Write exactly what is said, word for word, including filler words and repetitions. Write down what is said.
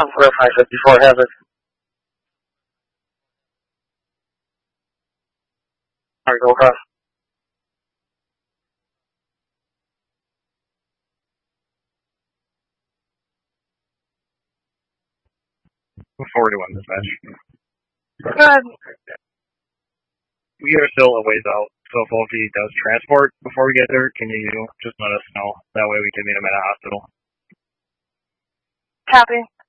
Tom, Square five fifty-four Hazard. Alright, go across. forty-one dispatch. Good. We are still a ways out, so if O T does transport before we get there, can you just let us know? That way we can meet him at a hospital. Copy.